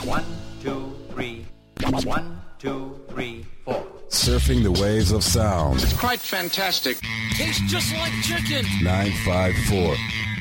1, 2, 3. 1, 2, 3, 4. Surfing the waves of sound. It's quite fantastic. Tastes just like chicken. 954